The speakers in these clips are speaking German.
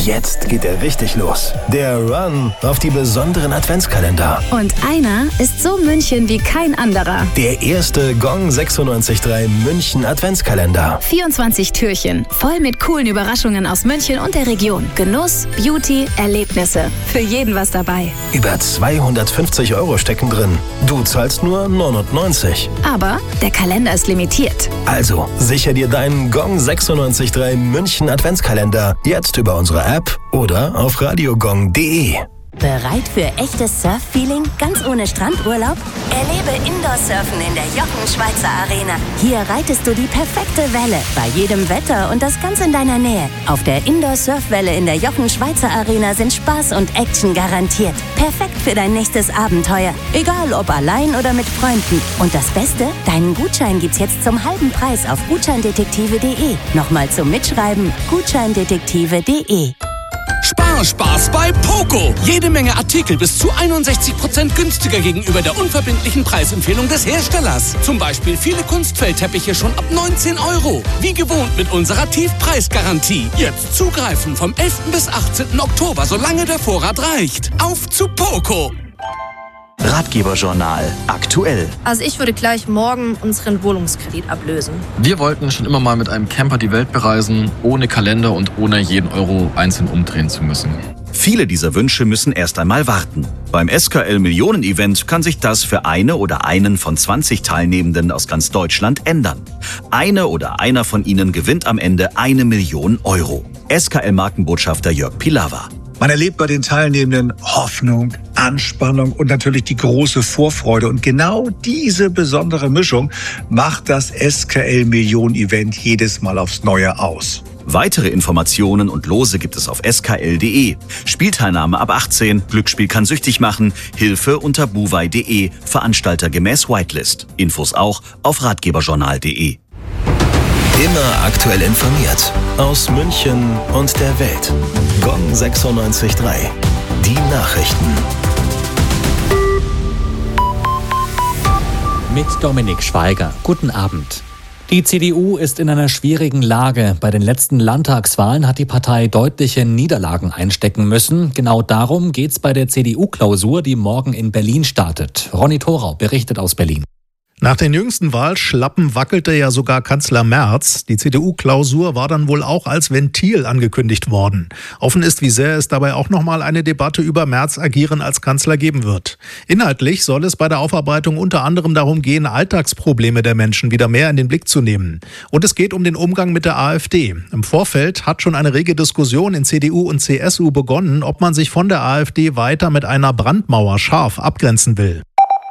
Jetzt geht er richtig los. Der Run auf die besonderen Adventskalender. Und einer ist so München wie kein anderer. Der erste Gong 96.3 München Adventskalender. 24 Türchen, voll mit coolen Überraschungen aus München und der Region. Genuss, Beauty, Erlebnisse. Für jeden was dabei. Über 250 € stecken drin. Du zahlst nur 99. Aber der Kalender ist limitiert. Also, sicher dir deinen Gong 96.3 München Adventskalender jetzt über unsere App oder auf radiogong.de. Bereit für echtes Surf-Feeling, ganz ohne Strandurlaub? Erlebe Indoor-Surfen in der Jochen Schweizer Arena. Hier reitest du die perfekte Welle, bei jedem Wetter und das ganz in deiner Nähe. Auf der Indoor-Surfwelle in der Jochen Schweizer Arena sind Spaß und Action garantiert. Perfekt für dein nächstes Abenteuer, egal ob allein oder mit Freunden. Und das Beste, deinen Gutschein gibt's jetzt zum halben Preis auf gutscheindetektive.de. Nochmal zum Mitschreiben, gutscheindetektive.de. Spaß bei Poco. Jede Menge Artikel bis zu 61% günstiger gegenüber der unverbindlichen Preisempfehlung des Herstellers. Zum Beispiel viele Kunstfeldteppiche schon ab 19 €. Wie gewohnt mit unserer Tiefpreisgarantie. Jetzt zugreifen vom 11. bis 18. Oktober, solange der Vorrat reicht. Auf zu Poco. Ratgeberjournal aktuell. Also ich würde gleich morgen unseren Wohnungskredit ablösen. Wir wollten schon immer mal mit einem Camper die Welt bereisen, ohne Kalender und ohne jeden Euro einzeln umdrehen zu müssen. Viele dieser Wünsche müssen erst einmal warten. Beim SKL Millionen-Event kann sich das für eine oder einen von 20 Teilnehmenden aus ganz Deutschland ändern. Eine oder einer von ihnen gewinnt am Ende 1 Million €. SKL-Markenbotschafter Jörg Pilawa. Man erlebt bei den Teilnehmenden Hoffnung, Anspannung und natürlich die große Vorfreude. Und genau diese besondere Mischung macht das SKL Millionen-Event jedes Mal aufs Neue aus. Weitere Informationen und Lose gibt es auf skl.de. Spielteilnahme ab 18, Glücksspiel kann süchtig machen, Hilfe unter buwei.de, Veranstalter gemäß Whitelist. Infos auch auf ratgeberjournal.de. Immer aktuell informiert. Aus München und der Welt. Gong 96.3. Die Nachrichten. Mit Dominik Schweiger. Guten Abend. Die CDU ist in einer schwierigen Lage. Bei den letzten Landtagswahlen hat die Partei deutliche Niederlagen einstecken müssen. Genau darum geht's bei der CDU-Klausur, die morgen in Berlin startet. Ronny Thorau berichtet aus Berlin. Nach den jüngsten Wahlschlappen wackelte ja sogar Kanzler Merz. Die CDU-Klausur war dann wohl auch als Ventil angekündigt worden. Offen ist, wie sehr es dabei auch nochmal eine Debatte über Merz' Agieren als Kanzler geben wird. Inhaltlich soll es bei der Aufarbeitung unter anderem darum gehen, Alltagsprobleme der Menschen wieder mehr in den Blick zu nehmen. Und es geht um den Umgang mit der AfD. Im Vorfeld hat schon eine rege Diskussion in CDU und CSU begonnen, ob man sich von der AfD weiter mit einer Brandmauer scharf abgrenzen will.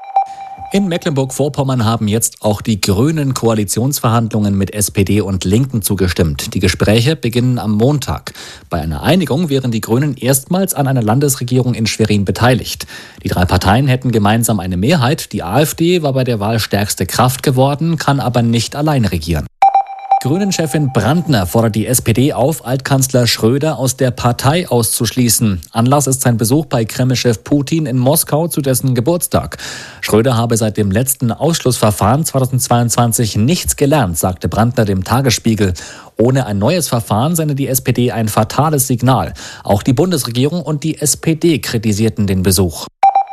In Mecklenburg-Vorpommern haben jetzt auch die Grünen Koalitionsverhandlungen mit SPD und Linken zugestimmt. Die Gespräche beginnen am Montag. Bei einer Einigung wären die Grünen erstmals an einer Landesregierung in Schwerin beteiligt. Die drei Parteien hätten gemeinsam eine Mehrheit. Die AfD war bei der Wahl stärkste Kraft geworden, kann aber nicht allein regieren. Grünen-Chefin Brandner fordert die SPD auf, Altkanzler Schröder aus der Partei auszuschließen. Anlass ist sein Besuch bei Kreml-Chef Putin in Moskau zu dessen Geburtstag. Schröder habe seit dem letzten Ausschlussverfahren 2022 nichts gelernt, sagte Brandner dem Tagesspiegel. Ohne ein neues Verfahren sende die SPD ein fatales Signal. Auch die Bundesregierung und die SPD kritisierten den Besuch.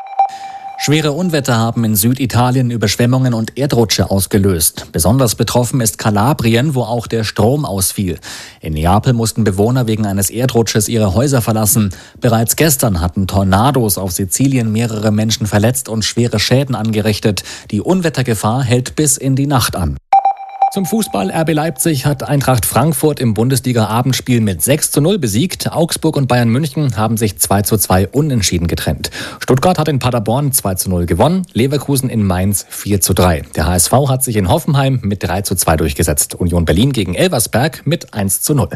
Schwere Unwetter haben in Süditalien Überschwemmungen und Erdrutsche ausgelöst. Besonders betroffen ist Kalabrien, wo auch der Strom ausfiel. In Neapel mussten Bewohner wegen eines Erdrutsches ihre Häuser verlassen. Bereits gestern hatten Tornados auf Sizilien mehrere Menschen verletzt und schwere Schäden angerichtet. Die Unwettergefahr hält bis in die Nacht an. Zum Fußball: RB Leipzig hat Eintracht Frankfurt im Bundesliga-Abendspiel mit 6:0 besiegt. Augsburg und Bayern München haben sich 2:2 unentschieden getrennt. Stuttgart hat in Paderborn 2:0 gewonnen, Leverkusen in Mainz 4:3. Der HSV hat sich in Hoffenheim mit 3:2 durchgesetzt. Union Berlin gegen Elversberg mit 1:0.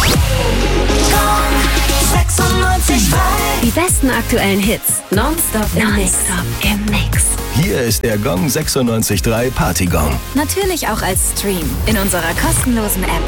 Die besten aktuellen Hits. Nonstop im Mix. Hier ist der Gong 96.3 Partygong. Natürlich auch als Stream in unserer kostenlosen App.